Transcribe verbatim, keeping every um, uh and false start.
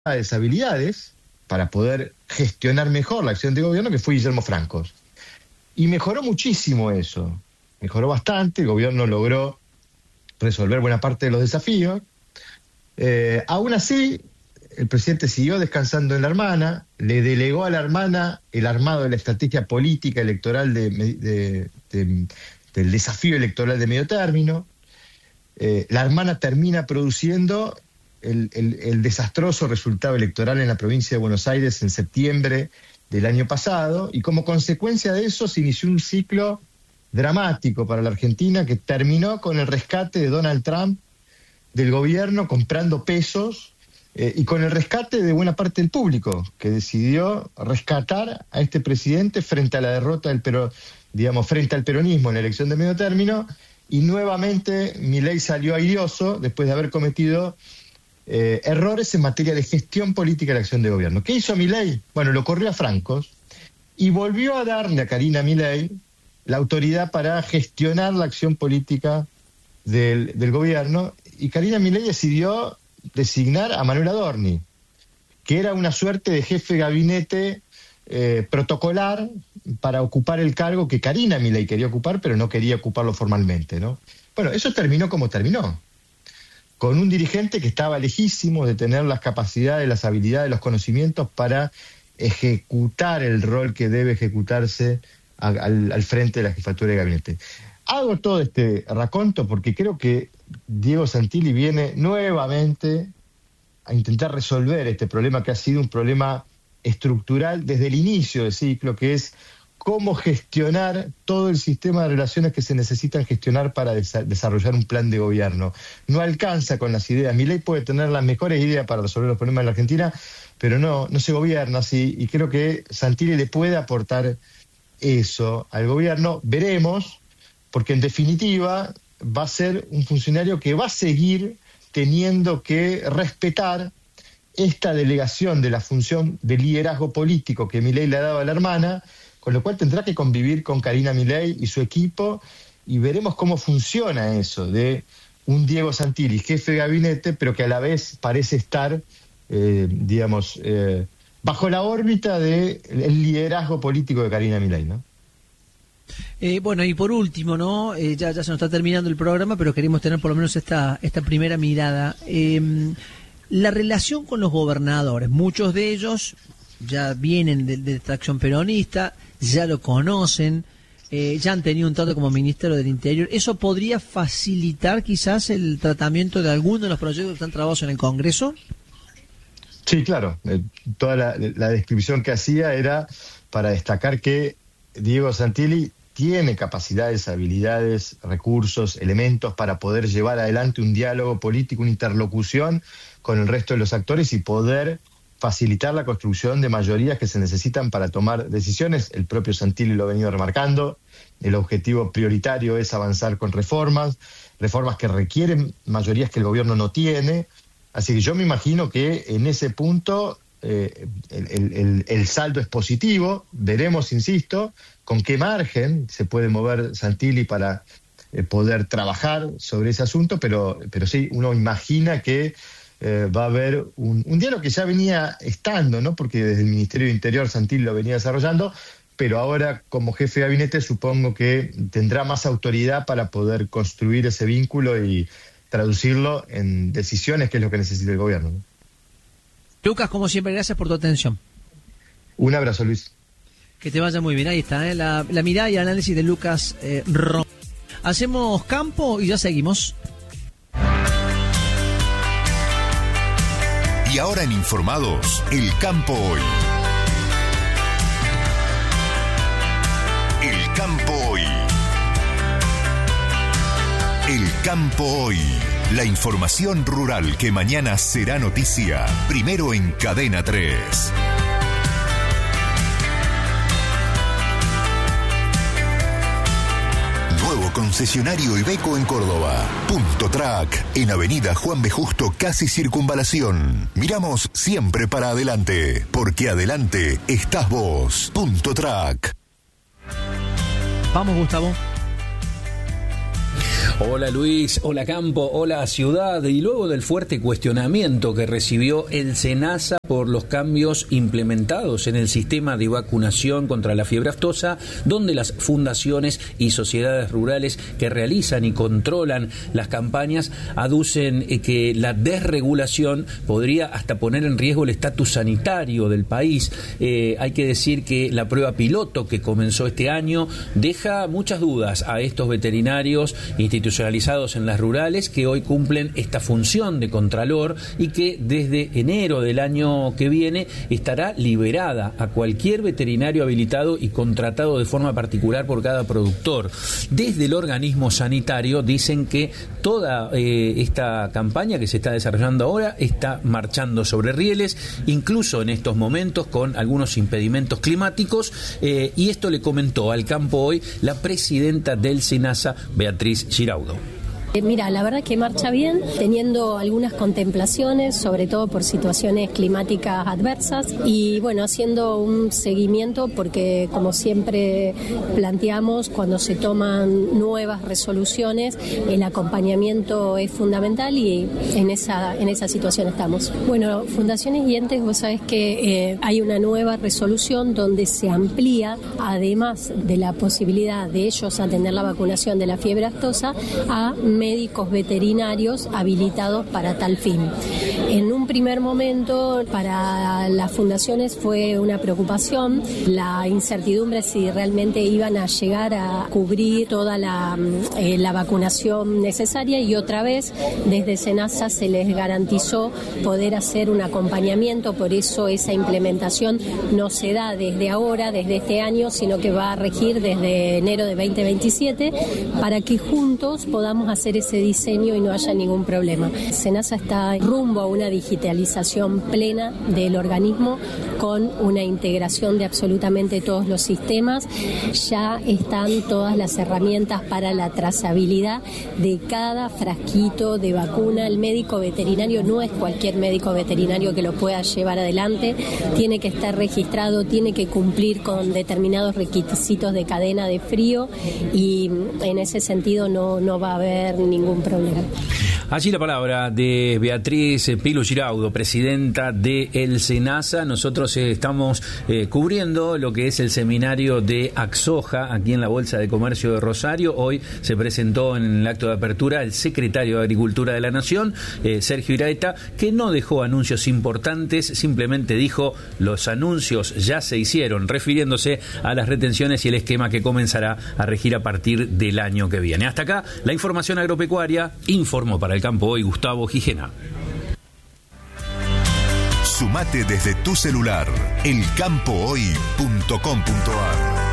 habilidades para poder gestionar mejor la acción de gobierno, que fue Guillermo Francos. Y mejoró muchísimo eso, mejoró bastante, el gobierno logró resolver buena parte de los desafíos. Eh, aún así, el presidente siguió descansando en la hermana, le delegó a la hermana el armado de la estrategia política electoral de, de, de, del desafío electoral de medio término. Eh, la hermana termina produciendo el, el, el desastroso resultado electoral en la provincia de Buenos Aires en septiembre del año pasado, y como consecuencia de eso se inició un ciclo dramático para la Argentina que terminó con el rescate de Donald Trump del gobierno comprando pesos eh, y con el rescate de buena parte del público que decidió rescatar a este presidente frente a la derrota del pero, digamos, frente al peronismo en la elección de medio término, y nuevamente Milei salió airioso después de haber cometido eh, errores en materia de gestión política de la acción de gobierno. ¿Qué hizo Milei? Bueno, lo corrió a Francos y volvió a darle a Karina Milei la autoridad para gestionar la acción política del, del gobierno, y Karina Milei decidió designar a Manuel Adorni, que era una suerte de jefe de gabinete eh, protocolar para ocupar el cargo que Karina Milei quería ocupar, pero no quería ocuparlo formalmente, ¿no? Bueno, eso terminó como terminó, con un dirigente que estaba lejísimo de tener las capacidades, las habilidades, los conocimientos para ejecutar el rol que debe ejecutarse a, al, al frente de la jefatura de gabinete. Hago todo este raconto porque creo que Diego Santilli viene nuevamente a intentar resolver este problema que ha sido un problema estructural desde el inicio del ciclo, que es cómo gestionar todo el sistema de relaciones que se necesitan gestionar para desa- desarrollar un plan de gobierno. No alcanza con las ideas. Milei puede tener las mejores ideas para resolver los problemas de la Argentina, pero no, no se gobierna así, y creo que Santilli le puede aportar eso al gobierno. Veremos, porque en definitiva va a ser un funcionario que va a seguir teniendo que respetar esta delegación de la función de liderazgo político que Milei le ha dado a la hermana, con lo cual tendrá que convivir con Karina Milei y su equipo, y veremos cómo funciona eso de un Diego Santilli, jefe de gabinete, pero que a la vez parece estar, eh, digamos, eh, bajo la órbita del liderazgo político de Karina Milei, ¿no? Eh, bueno, y por último, ¿no? Eh, ya, ya se nos está terminando el programa, pero queremos tener por lo menos esta, esta primera mirada. Eh, la relación con los gobernadores, muchos de ellos ya vienen de, de esta acción peronista, ya lo conocen, eh, ya han tenido un trato como ministro del Interior. ¿Eso podría facilitar quizás el tratamiento de algunos de los proyectos que están trabados en el Congreso? Sí, claro. Eh, toda la, la descripción que hacía era para destacar que Diego Santilli tiene capacidades, habilidades, recursos, elementos para poder llevar adelante un diálogo político, una interlocución con el resto de los actores y poder facilitar la construcción de mayorías que se necesitan para tomar decisiones. El propio Santilli lo ha venido remarcando. El objetivo prioritario es avanzar con reformas, reformas que requieren mayorías que el gobierno no tiene. Así que yo me imagino que en ese punto eh, el, el, el saldo es positivo. Veremos, insisto, con qué margen se puede mover Santilli para eh, poder trabajar sobre ese asunto, pero, pero sí, uno imagina que eh, va a haber un, un diálogo que ya venía estando, ¿no? Porque desde el Ministerio de Interior Santilli lo venía desarrollando, pero ahora como jefe de gabinete supongo que tendrá más autoridad para poder construir ese vínculo y traducirlo en decisiones, que es lo que necesita el gobierno, ¿no? Lucas, como siempre, gracias por tu atención. Un abrazo, Luis. Que te vaya muy bien. Ahí está, ¿eh? la, la mirada y el análisis de Lucas eh, Rom. Hacemos campo y ya seguimos. Y ahora en Informados, el campo hoy. El campo hoy. El campo hoy. La información rural que mañana será noticia. Primero en Cadena tres. Nuevo concesionario Iveco en Córdoba. Punto Track, en Avenida Juan B. Justo, casi Circunvalación. Miramos siempre para adelante, porque adelante estás vos. Punto Track. Vamos, Gustavo. Hola Luis, hola Campo, hola Ciudad. Y luego del fuerte cuestionamiento que recibió el SENASA por los cambios implementados en el sistema de vacunación contra la fiebre aftosa, donde las fundaciones y sociedades rurales que realizan y controlan las campañas aducen que la desregulación podría hasta poner en riesgo el estatus sanitario del país. Eh, hay que decir que la prueba piloto que comenzó este año deja muchas dudas a estos veterinarios institucionalizados en las rurales que hoy cumplen esta función de contralor y que desde enero del año que viene estará liberada a cualquier veterinario habilitado y contratado de forma particular por cada productor. Desde el organismo sanitario dicen que toda eh, esta campaña que se está desarrollando ahora está marchando sobre rieles, incluso en estos momentos con algunos impedimentos climáticos, eh, y esto le comentó al Campo Hoy la presidenta del SENASA, Beatriz Giraudo. Mira, la verdad que marcha bien, teniendo algunas contemplaciones, sobre todo por situaciones climáticas adversas, y bueno, haciendo un seguimiento porque, como siempre planteamos, cuando se toman nuevas resoluciones, el acompañamiento es fundamental y en esa, en esa situación estamos. Bueno, fundaciones y entes, vos sabés que eh, hay una nueva resolución donde se amplía, además de la posibilidad de ellos atender la vacunación de la fiebre aftosa, a médicos veterinarios habilitados para tal fin. En un primer momento, para las fundaciones fue una preocupación la incertidumbre si realmente iban a llegar a cubrir toda la, eh, la vacunación necesaria, y otra vez desde SENASA se les garantizó poder hacer un acompañamiento. Por eso esa implementación no se da desde ahora, desde este año, sino que va a regir desde enero de veinte veintisiete, para que juntos podamos hacer ese diseño y no haya ningún problema. SENASA está rumbo a una digitalización plena del organismo con una integración de absolutamente todos los sistemas. Ya están todas las herramientas para la trazabilidad de cada frasquito de vacuna. El médico veterinario no es cualquier médico veterinario que lo pueda llevar adelante, tiene que estar registrado, tiene que cumplir con determinados requisitos de cadena de frío, y en ese sentido no, no va a haber ningún problema. Allí la palabra de Beatriz Pilu Giraudo, presidenta del SENASA. Nosotros eh, estamos eh, cubriendo lo que es el seminario de Axoja aquí en la Bolsa de Comercio de Rosario. Hoy se presentó en el acto de apertura el secretario de Agricultura de la Nación, eh, Sergio Iraeta, que no dejó anuncios importantes, simplemente dijo los anuncios ya se hicieron, refiriéndose a las retenciones y el esquema que comenzará a regir a partir del año que viene. Hasta acá la información agropecuaria. Informó para el Campo Hoy Gustavo Gijena. Sumate desde tu celular, el campo hoy punto com punto a r.